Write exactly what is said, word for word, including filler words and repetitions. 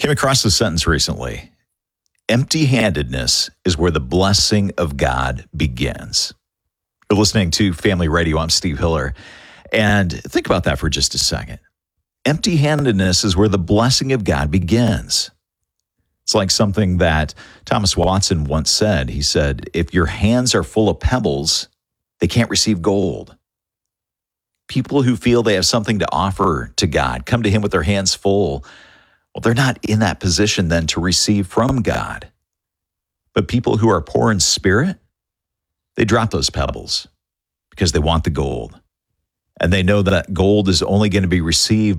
Came across this sentence recently. Empty-handedness is where the blessing of God begins. You're listening to Family Radio. I'm Steve Hiller. And think about that for just a second. Empty-handedness is where the blessing of God begins. It's like something that Thomas Watson once said. He said, if your hands are full of pebbles, they can't receive gold. People who feel they have something to offer to God come to him with their hands full. Well, they're not in that position then to receive from God. But people who are poor in spirit, they drop those pebbles because they want the gold. And they know that gold is only going to be received